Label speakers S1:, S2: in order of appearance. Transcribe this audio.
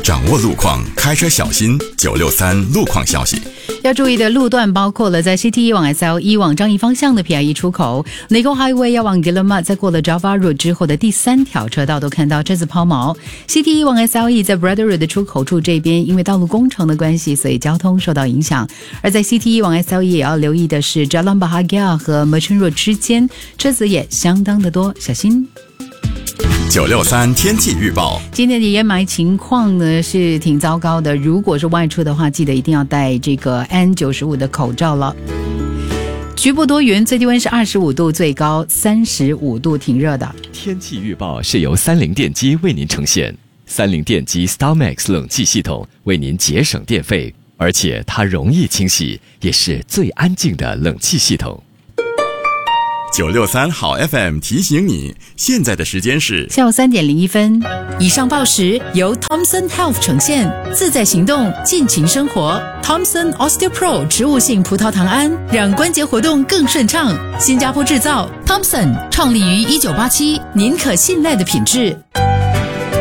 S1: 掌握路况，开车小心。963路况消息。
S2: 要注意的路段包括了在 CT1 往 SL1 往张掖方向的 PIE 出口， Nickel Highway 要往 Guillemot 在过了 Java Road 之后的第3条车道都看到车子抛锚。 CT1 往 SLE 在 Brother Road 的出口处这边因为道路工程的关系，所以交通受到影响。而在 CT1 往 SLE 也要留意的是 Jalan Bahagia 和 Merchant Road 之间车子也相当的多，小心。
S1: 963天气预报。
S2: 今天的烟霾情况呢是挺糟糕的，如果是外出的话，记得一定要戴这个 N95 的口罩了。局部多云，最低温是25度，最高35度，挺热的。
S3: 天气预报是由三菱电机为您呈现。三菱电机 StarMax 冷气系统为您节省电费，而且它容易清洗，也是最安静的冷气系统。
S1: 963好 FM 提醒你，现在的时间是
S2: 下午3点01分。
S4: 以上报时由 Thomson Health 呈现，自在行动，尽情生活。Thomson OsteoPro 植物性葡萄糖胺，让关节活动更顺畅。新加坡制造 ，Thomson 创立于1987，您可信赖的品质。